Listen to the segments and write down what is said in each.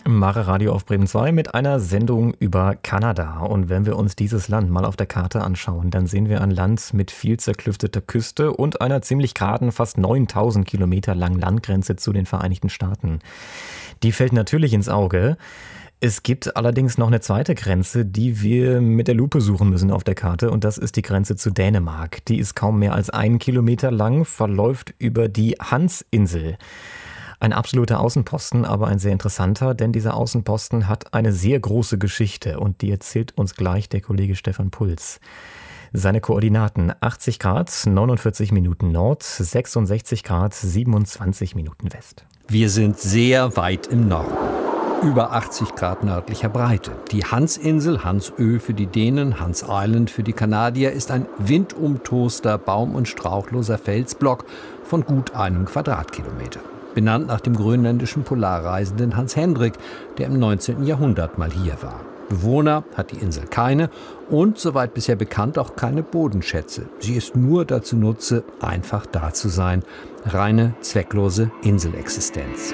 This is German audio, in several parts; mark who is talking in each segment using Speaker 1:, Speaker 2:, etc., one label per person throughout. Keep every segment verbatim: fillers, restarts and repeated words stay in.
Speaker 1: Mare Radio auf Bremen zwei mit einer Sendung über Kanada. Und wenn wir uns dieses Land mal auf der Karte anschauen, dann sehen wir ein Land mit viel zerklüfteter Küste und einer ziemlich geraden, fast neuntausend Kilometer langen Landgrenze zu den Vereinigten Staaten. Die fällt natürlich ins Auge. Es gibt allerdings noch eine zweite Grenze, die wir mit der Lupe suchen müssen auf der Karte, und das ist die Grenze zu Dänemark. Die ist kaum mehr als einen Kilometer lang, verläuft über die Hansinsel. Ein absoluter Außenposten, aber ein sehr interessanter, denn dieser Außenposten hat eine sehr große Geschichte und die erzählt uns gleich der Kollege Stefan Puls. Seine Koordinaten: achtzig Grad, neunundvierzig Minuten Nord, sechsundsechzig Grad, siebenundzwanzig Minuten West.
Speaker 2: Wir sind sehr weit im Norden. Über achtzig Grad nördlicher Breite. Die Hansinsel, Hansö für die Dänen, Hans Island für die Kanadier, ist ein windumtoster, baum- und strauchloser Felsblock von gut einem Quadratkilometer. Benannt nach dem grönländischen Polarreisenden Hans Hendrik, der im neunzehnten Jahrhundert mal hier war. Bewohner hat die Insel keine und, soweit bisher bekannt, auch keine Bodenschätze. Sie ist nur dazu nutze, einfach da zu sein. Reine, zwecklose Inselexistenz.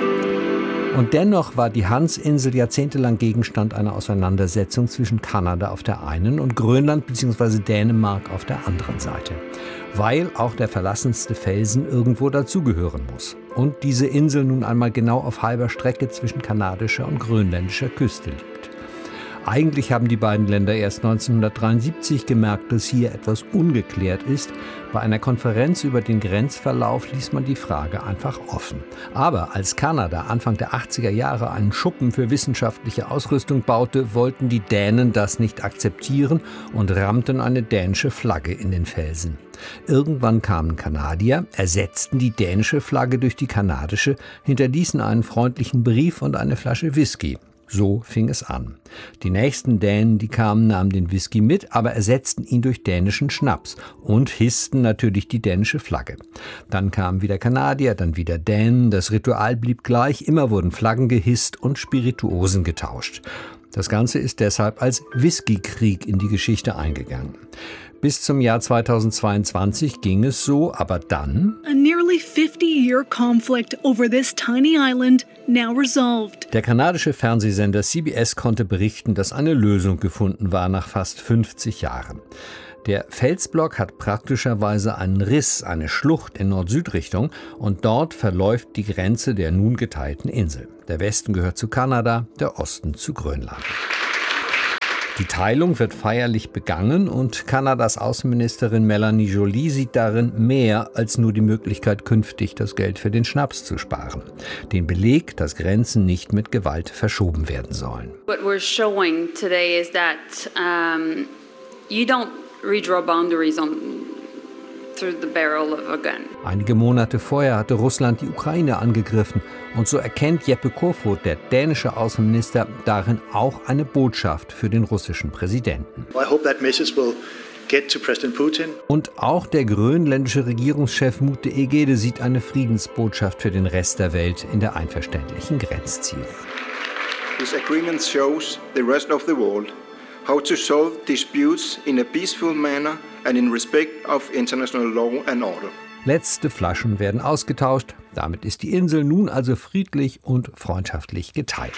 Speaker 2: Und dennoch war die Hansinsel jahrzehntelang Gegenstand einer Auseinandersetzung zwischen Kanada auf der einen und Grönland bzw. Dänemark auf der anderen Seite. Weil auch der verlassenste Felsen irgendwo dazugehören muss. Und diese Insel nun einmal genau auf halber Strecke zwischen kanadischer und grönländischer Küste liegt. Eigentlich haben die beiden Länder erst neunzehnhundertdreiundsiebzig gemerkt, dass hier etwas ungeklärt ist. Bei einer Konferenz über den Grenzverlauf ließ man die Frage einfach offen. Aber als Kanada Anfang der achtziger Jahre einen Schuppen für wissenschaftliche Ausrüstung baute, wollten die Dänen das nicht akzeptieren und rammten eine dänische Flagge in den Felsen. Irgendwann kamen Kanadier, ersetzten die dänische Flagge durch die kanadische, hinterließen einen freundlichen Brief und eine Flasche Whisky. So fing es an. Die nächsten Dänen, die kamen, nahmen den Whisky mit, aber ersetzten ihn durch dänischen Schnaps und hissten natürlich die dänische Flagge. Dann kamen wieder Kanadier, dann wieder Dänen. Das Ritual blieb gleich, immer wurden Flaggen gehisst und Spirituosen getauscht. Das Ganze ist deshalb als Whiskykrieg in die Geschichte eingegangen. Bis zum Jahr zweitausendzweiundzwanzig ging es so, aber dann...
Speaker 3: A nearly fifty-year conflict over this tiny island now resolved.
Speaker 2: Der kanadische Fernsehsender C B S konnte berichten, dass eine Lösung gefunden war nach fast fünfzig Jahren. Der Felsblock hat praktischerweise einen Riss, eine Schlucht in Nord-Süd-Richtung, und dort verläuft die Grenze der nun geteilten Insel. Der Westen gehört zu Kanada, der Osten zu Grönland. Die Teilung wird feierlich begangen und Kanadas Außenministerin Melanie Joly sieht darin mehr als nur die Möglichkeit, künftig das Geld für den Schnaps zu sparen. Den Beleg, dass Grenzen nicht mit Gewalt verschoben werden sollen.
Speaker 4: What we're showing today is that um, you don't redraw boundaries on through the barrel of a gun.
Speaker 2: Einige Monate vorher hatte Russland die Ukraine angegriffen und so erkennt Jeppe Kofod, der dänische Außenminister, darin auch eine Botschaft für den russischen Präsidenten.
Speaker 5: I hope that message will get to President Putin.
Speaker 2: Und auch der grönländische Regierungschef Mute Egede sieht eine Friedensbotschaft für den Rest der Welt in der einverständlichen Grenzziehung.
Speaker 5: This agreement shows the rest of the world how to solve disputes in a peaceful manner and in respect of international law and order.
Speaker 2: Letzte Flaschen werden ausgetauscht. Damit ist die Insel nun also friedlich und freundschaftlich geteilt.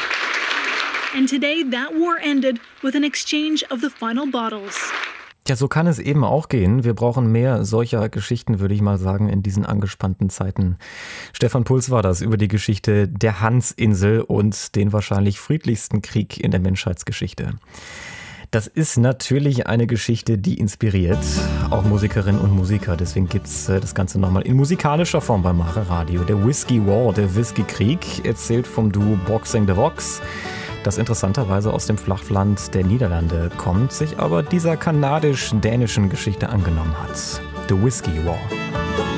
Speaker 3: And today that war ended with an exchange of the final bottles.
Speaker 1: Ja, so kann es eben auch gehen. Wir brauchen mehr solcher Geschichten, würde ich mal sagen, in diesen angespannten Zeiten. Stefan Puls war das über die Geschichte der Hansinsel und den wahrscheinlich friedlichsten Krieg in der Menschheitsgeschichte. Das ist natürlich eine Geschichte, die inspiriert, auch Musikerinnen und Musiker. Deswegen gibt's das Ganze nochmal in musikalischer Form bei Mare Radio. Der Whiskey War, der Whiskykrieg, erzählt vom Duo Boxing the Vox, das interessanterweise aus dem Flachland der Niederlande kommt, sich aber dieser kanadisch-dänischen Geschichte angenommen hat. The Whiskey War.